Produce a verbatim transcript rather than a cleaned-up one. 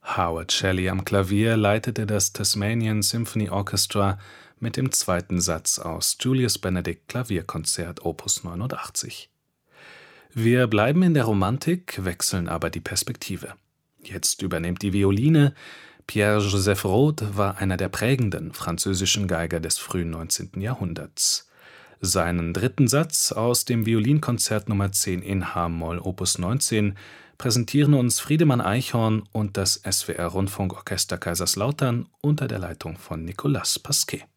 Howard Shelley am Klavier leitete das Tasmanian Symphony Orchestra mit dem zweiten Satz aus Julius Benedict Klavierkonzert Opus neunundachtzig. Wir bleiben in der Romantik, wechseln aber die Perspektive. Jetzt übernimmt die Violine. Pierre-Joseph Rode war einer der prägenden französischen Geiger des frühen neunzehnten Jahrhunderts. Seinen dritten Satz aus dem Violinkonzert Nummer zehn in h-Moll Opus neunzehn präsentieren uns Friedemann Eichhorn und das S W R Rundfunkorchester Kaiserslautern unter der Leitung von Nicolas Pasquet.